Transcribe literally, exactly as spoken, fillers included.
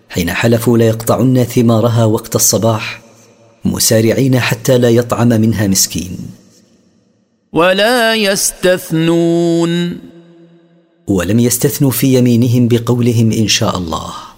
حين حلفوا لا يقطعن ثمارها وقت الصباح مسارعين حتى لا يطعم منها مسكين. ولا يستثنون، ولم يستثنوا في يمينهم بقولهم إن شاء الله.